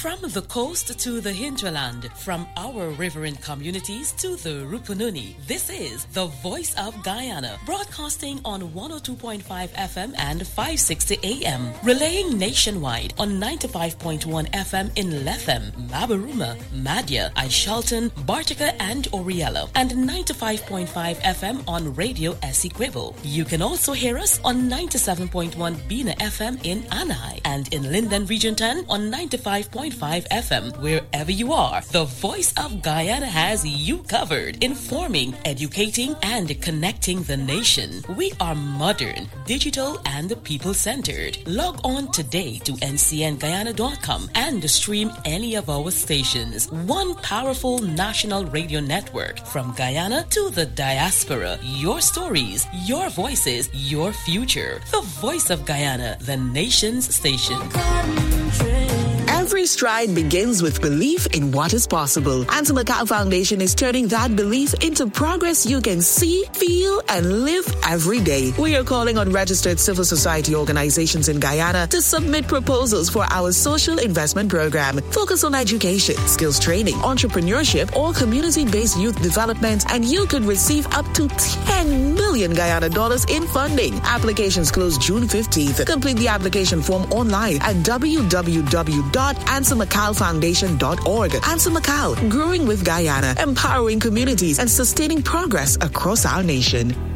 From the coast to the hinterland, from our riverine communities to the Rupununi, this is the Voice of Guyana, broadcasting on 102.5 FM and 560 AM, relaying nationwide on 95.1 FM in Lethem, Mabaruma, Madya, Aishalton, Bartica, and Oriella, and 95.5 FM on Radio Essequibo. You can also hear us on 97.1 Bina FM in Anai, and in Linden Region 10 on 95.5 FM. Wherever you are, the Voice of Guyana has you covered, informing, educating, and connecting the nation. We are modern, digital, and people-centered. Log on today to ncnguyana.com and stream any of our stations. One powerful national radio network from Guyana to the diaspora. Your stories, your voices, your future. The Voice of Guyana, the nation's station. Every stride begins with belief in what is possible. Antimacaw Foundation is turning that belief into progress you can see, feel, and live every day. We are calling on registered civil society organizations in Guyana to submit proposals for our social investment program. Focus on education, skills training, entrepreneurship, or community-based youth development, and you could receive up to 10 million Guyana dollars in funding. Applications close June 15th. Complete the application form online at www.ansamacalfoundation.org. Ansamacao, growing with Guyana, empowering communities and sustaining progress across our nation.